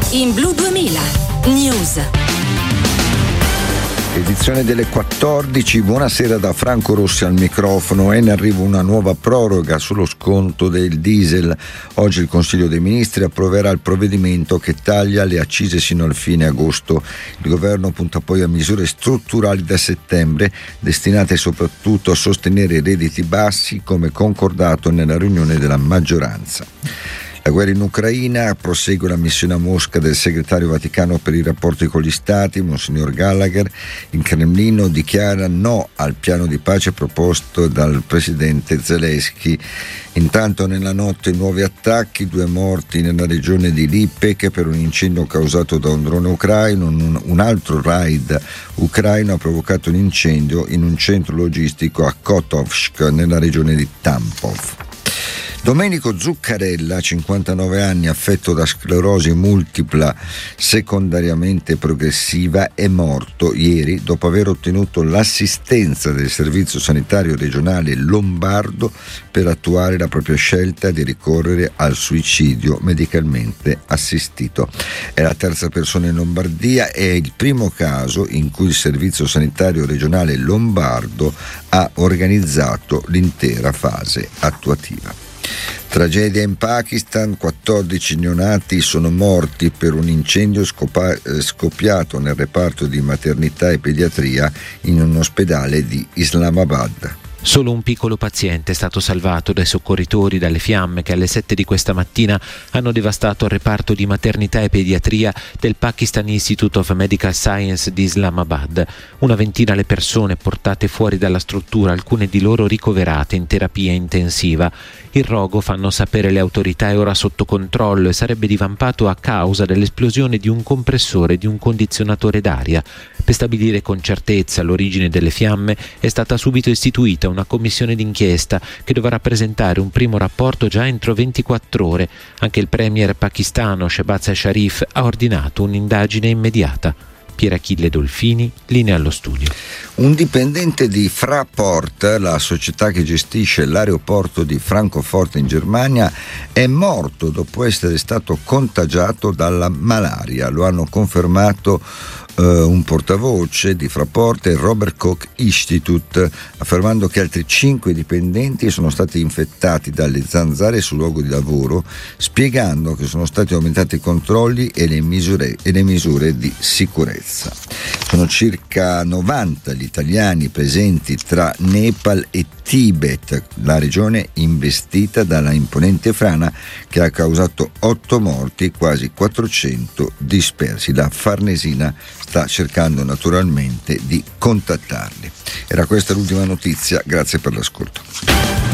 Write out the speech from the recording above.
in Blu 2000 News. Edizione delle 14, buonasera da Franco Rossi al microfono. È in arrivo una nuova proroga sullo sconto del diesel. Oggi il Consiglio dei Ministri approverà il provvedimento che taglia le accise sino al fine agosto. Il governo punta poi a misure strutturali da settembre, destinate soprattutto a sostenere i redditi bassi, come concordato nella riunione della maggioranza. La guerra in Ucraina, prosegue la missione a Mosca del segretario Vaticano per i rapporti con gli Stati, Monsignor Gallagher. Il Cremlino dichiara no al piano di pace proposto dal presidente Zelensky. Intanto nella notte nuovi attacchi, 2 morti nella regione di Lipek per un incendio causato da un drone ucraino. Un altro raid ucraino ha provocato un incendio in un centro logistico a Kotovsk nella regione di Tampov. Domenico Zuccarella, 59 anni, affetto da sclerosi multipla secondariamente progressiva, è morto ieri dopo aver ottenuto l'assistenza del Servizio Sanitario Regionale Lombardo per attuare la propria scelta di ricorrere al suicidio medicalmente assistito. È la terza persona in Lombardia e è il primo caso in cui il Servizio Sanitario Regionale Lombardo ha organizzato l'intera fase attuativa. Tragedia in Pakistan, 14 neonati sono morti per un incendio scoppiato nel reparto di maternità e pediatria in un ospedale di Islamabad. Solo un piccolo paziente è stato salvato dai soccorritori dalle fiamme che alle 7 di questa mattina hanno devastato il reparto di maternità e pediatria del Pakistan Institute of Medical Science di Islamabad. Una ventina le persone portate fuori dalla struttura, alcune di loro ricoverate in terapia intensiva. Il rogo, fanno sapere le autorità, è ora sotto controllo e sarebbe divampato a causa dell'esplosione di un compressore e di un condizionatore d'aria. Per stabilire con certezza l'origine delle fiamme è stata subito istituita una commissione d'inchiesta che dovrà presentare un primo rapporto già entro 24 ore. Anche il premier pakistano Shehbaz Sharif ha ordinato un'indagine immediata. Pier Achille Dolfini, linea allo studio. Un dipendente di Fraport, la società che gestisce l'aeroporto di Francoforte in Germania, è morto dopo essere stato contagiato dalla malaria. Lo hanno confermato un portavoce di Fraport e Robert Koch Institute, affermando che altri 5 dipendenti sono stati infettati dalle zanzare sul luogo di lavoro, spiegando che sono stati aumentati i controlli e le misure di sicurezza. Sono circa 90 gli italiani presenti tra Nepal e Tibet, la regione investita dalla imponente frana che ha causato 8 morti e quasi 400 dispersi. La Farnesina sta cercando naturalmente di contattarli. Era questa l'ultima notizia, grazie per l'ascolto.